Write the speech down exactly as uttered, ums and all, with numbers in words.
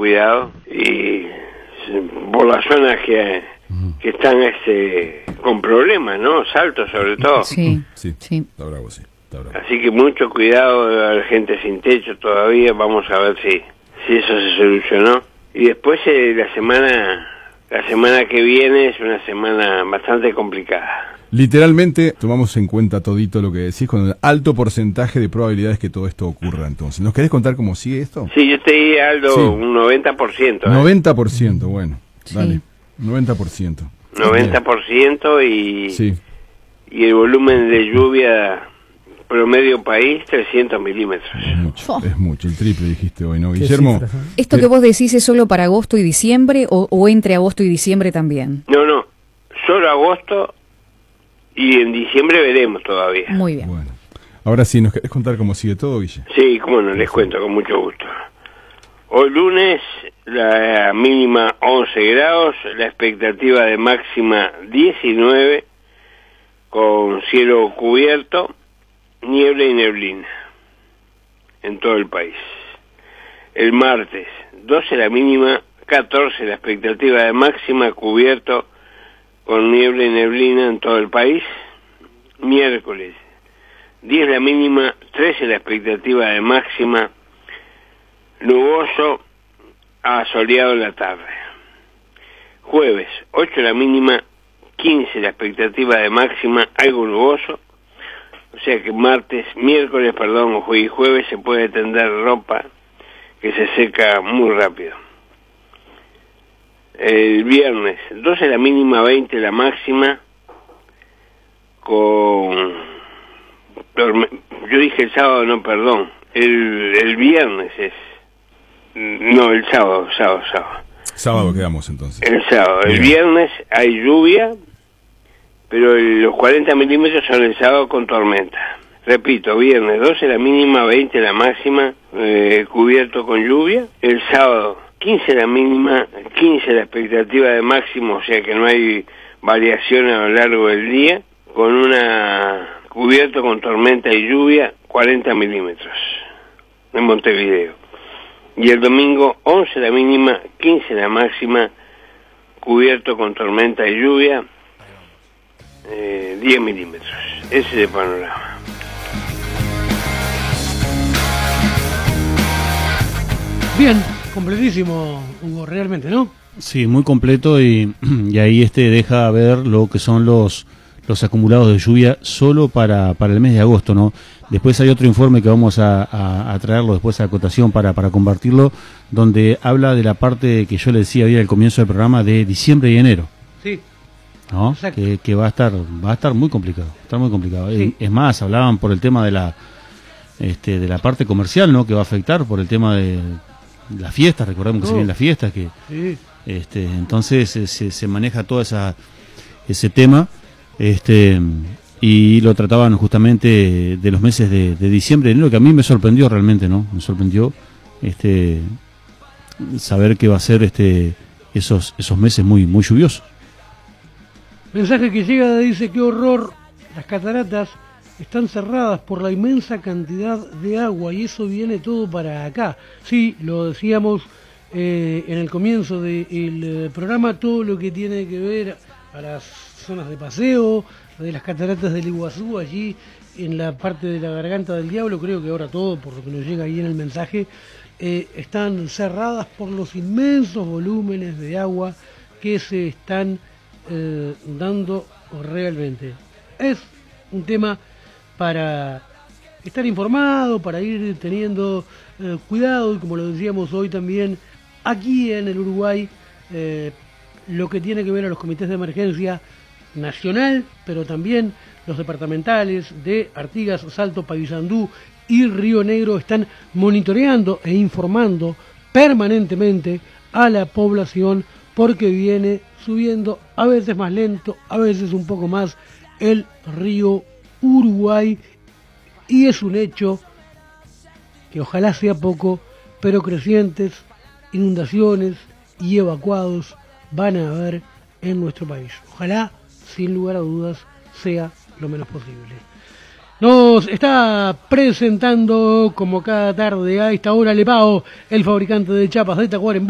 cuidado y por las zonas que, que están este con problemas, ¿no? Salto sobre todo. Sí, sí, sí. Está bravo, sí. Está bravo. Así que mucho cuidado, a la gente sin techo todavía, vamos a ver si, si eso se solucionó. Y después eh, la semana la semana que viene es una semana bastante complicada. Literalmente tomamos en cuenta todito lo que decís con un alto porcentaje de probabilidades que todo esto ocurra. Entonces, ¿nos querés contar cómo sigue esto? Sí, yo te di algo, Sí. un noventa por ciento. ¿eh? noventa por ciento, bueno, Sí. dale, noventa por ciento. noventa por ciento y, Sí. y el volumen de lluvia promedio país, trescientos milímetros. Es mucho, Oh. es mucho, el triple dijiste hoy, ¿no, Qué Guillermo? cifras, ¿eh? ¿Esto que vos decís es solo para agosto y diciembre o, o entre agosto y diciembre también? No, no, solo agosto y en diciembre veremos todavía. Muy bien. Bueno, ahora sí, ¿nos querés contar cómo sigue todo, Guille? Sí, cómo no, les cuento con mucho gusto. Hoy lunes, la mínima once grados, la expectativa de máxima diecinueve, con cielo cubierto, niebla y neblina en todo el país. El martes, doce la mínima, catorce la expectativa de máxima, cubierto con niebla y neblina en todo el país. Miércoles, diez la mínima, trece la expectativa de máxima, nuboso a soleado en la tarde. Jueves, ocho la mínima, quince la expectativa de máxima, algo nuboso. O sea que martes, miércoles, perdón, y jueves se puede tender ropa que se seca muy rápido. El viernes, doce la mínima, veinte la máxima, con... Yo dije el sábado, no, perdón, el, el viernes es... No, el sábado, sábado, sábado. Sábado quedamos entonces. El sábado. El Bien. viernes hay lluvia, pero el- los cuarenta milímetros son el sábado con tormenta. Repito, viernes doce la mínima, veinte la máxima, eh, cubierto con lluvia. El sábado quince la mínima, quince la expectativa de máximo, o sea que no hay variación a lo largo del día, con una cubierto con tormenta y lluvia, cuarenta milímetros en Montevideo. Y el domingo once la mínima, quince la máxima, cubierto con tormenta y lluvia, eh, diez milímetros. Ese es el panorama. Bien, completísimo, Hugo, realmente, ¿no? Sí, muy completo y, y ahí este deja ver lo que son los los acumulados de lluvia solo para, para el mes de agosto, ¿no? Después hay otro informe que vamos a, a, a traerlo después a acotación para, para compartirlo, donde habla de la parte que yo le decía hoy al comienzo del programa de diciembre y enero, Sí. ¿no? Exacto. Que, que va a estar va a estar muy complicado, está muy complicado. Sí. Es más, hablaban por el tema de la este de la parte comercial, ¿no? Que va a afectar por el tema de las fiestas, recordemos que se Oh. vienen las fiestas, que Sí. este entonces eh, se, se maneja todo esa ese tema, este y lo trataban justamente de los meses de, de diciembre y enero, que a mí me sorprendió realmente, ¿no? Me sorprendió este saber que va a ser este esos esos meses muy muy lluviosos. Mensaje que llega dice: qué horror, las cataratas están cerradas por la inmensa cantidad de agua y eso viene todo para acá. Sí, lo decíamos eh, en el comienzo del eh, programa, todo lo que tiene que ver a las zonas de paseo, de las cataratas del Iguazú, allí en la parte de la Garganta del Diablo, creo que ahora todo, por lo que nos llega ahí en el mensaje, eh, están cerradas por los inmensos volúmenes de agua que se están eh, dando realmente. Es un tema para estar informado, para ir teniendo eh, cuidado, y como lo decíamos hoy también, aquí en el Uruguay, eh, lo que tiene que ver a los comités de emergencia nacional, pero también los departamentales de Artigas, Salto, Paysandú y Río Negro están monitoreando e informando permanentemente a la población, porque viene subiendo, a veces más lento, a veces un poco más, el río Uruguay, y es un hecho que ojalá sea poco, pero crecientes inundaciones y evacuados van a haber en nuestro país. Ojalá, sin lugar a dudas, sea lo menos posible. Nos está presentando, como cada tarde a esta hora, Lepao, el fabricante de chapas de Tacuarembó.